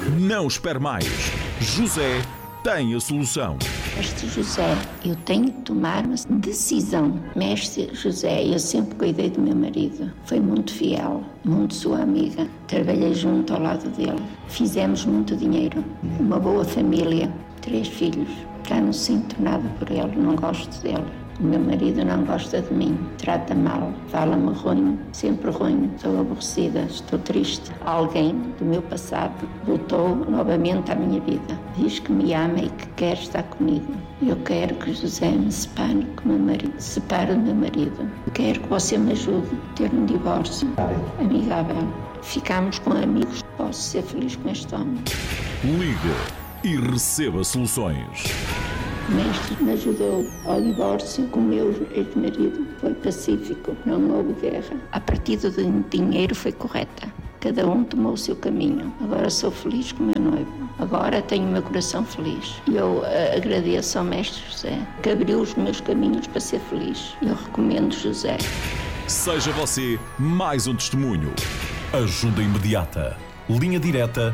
Não espere mais. José tem a solução. Mestre José, eu tenho que tomar uma decisão. Mestre José, eu sempre cuidei do meu marido. Foi muito fiel, muito sua amiga. Trabalhei junto ao lado dele. Fizemos muito dinheiro. Uma boa família. 3 filhos. Já não sinto nada por ele, não gosto dele. O meu marido não gosta de mim, trata mal, fala-me ruim, sempre ruim, sou aborrecida, estou triste. Alguém do meu passado voltou novamente à minha vida. Diz que me ama e que quer estar comigo. Eu quero que José me separe com o meu marido, separe do meu marido. Quero que você me ajude a ter um divórcio amigável. Ficamos com amigos, posso ser feliz com este homem. Ligue e receba soluções. O mestre me ajudou ao divórcio com o meu ex-marido. Foi pacífico, não houve guerra. A partida do dinheiro foi correta. Cada um tomou o seu caminho. Agora sou feliz com o meu noivo. Agora tenho o meu coração feliz. E eu agradeço ao mestre José, que abriu os meus caminhos para ser feliz. Eu recomendo José. Seja você mais um testemunho. Ajuda imediata. Linha direta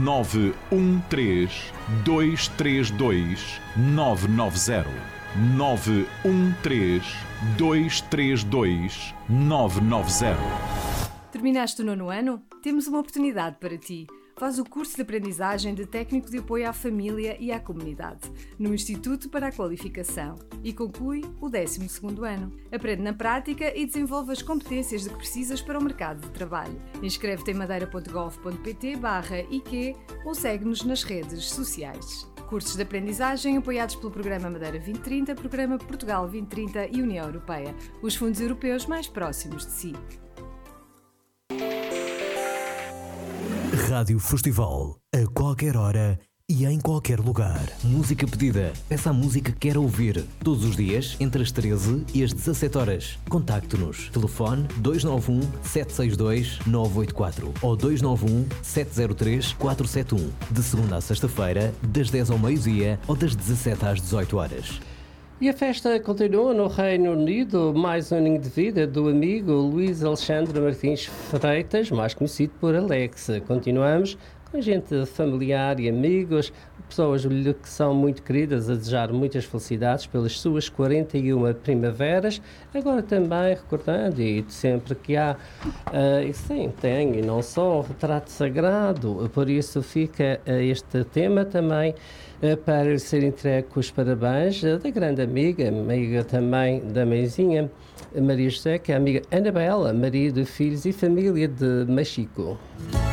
913 232 990. 913 232 990. Terminaste o 9º ano? Temos uma oportunidade para ti. Faz o curso de aprendizagem de técnico de apoio à família e à comunidade no Instituto para a Qualificação e conclui o 12º ano. Aprende na prática e desenvolve as competências de que precisas para o mercado de trabalho. Inscreve-te em madeira.gov.pt/IQ ou segue-nos nas redes sociais. Cursos de aprendizagem apoiados pelo Programa Madeira 2030, Programa Portugal 2030 e União Europeia, os fundos europeus mais próximos de si. Rádio Festival, a qualquer hora e em qualquer lugar. Música pedida. Peça a música que quer ouvir. Todos os dias, entre as 13 e as 17 horas. Contacte-nos. Telefone 291 762 984 ou 291 703 471. De segunda a sexta-feira, das 10 ao meio-dia ou das 17 às 18 horas. E a festa continua no Reino Unido, mais um aninho de vida do amigo Luís Alexandre Martins Freitas, mais conhecido por Alex. Continuamos com gente familiar e amigos, pessoas que são muito queridas, a desejar muitas felicidades pelas suas 41 primaveras. Agora também recordando, e sempre que há, sim, tem, e não só, o retrato sagrado, por isso fica este tema também para ser entregue com os parabéns da grande amiga também da mãezinha Maria José, que é a amiga Anabela, Maria de Filhos e Família de Machico.